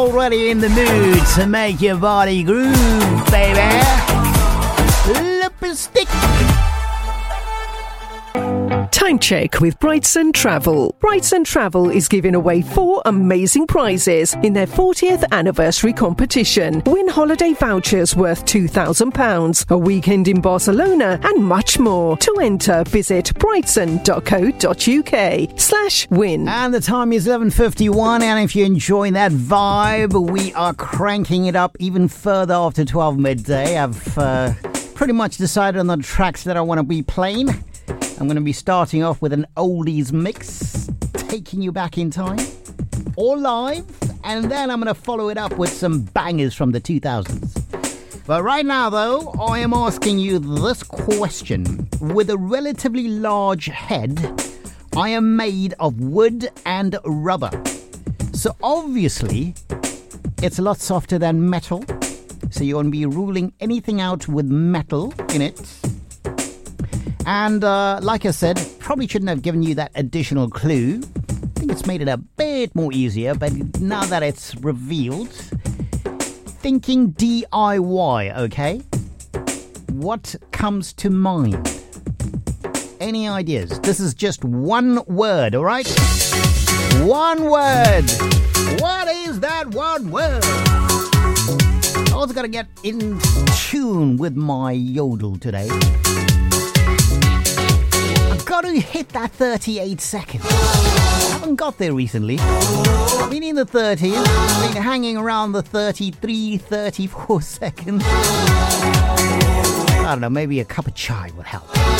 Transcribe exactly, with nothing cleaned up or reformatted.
Already in the mood to make your body groove, baby. Lipstick. Time check with Brightson Travel. Brightson Travel is giving away four amazing prizes in their fortieth anniversary competition. Win holiday vouchers worth two thousand pounds, a weekend in Barcelona, and much more. To enter, visit brightson.co.uk slash win. And the time is eleven fifty-one, and if you're enjoying that vibe, we are cranking it up even further after twelve midday. I've uh, pretty much decided on the tracks that I want to be playing. I'm going to be starting off with an oldies mix, taking you back in time, all live, and then I'm going to follow it up with some bangers from the two thousands. But right now, though, I am asking you this question. With a relatively large head, I am made of wood and rubber. So obviously, it's a lot softer than metal. So you won't be ruling anything out with metal in it. And uh, like I said, probably shouldn't have given you that additional clue. I think it's made it a bit more easier, but now that it's revealed, thinking D I Y, okay? What comes to mind? Any ideas? This is just one word, all right? One word. What is that one word? I also got to get in tune with my yodel today. Got to hit that thirty-eight seconds. I haven't got there recently. I've been in the thirties, been hanging around the thirty-three, thirty-four seconds. I don't know, maybe a cup of chai would help.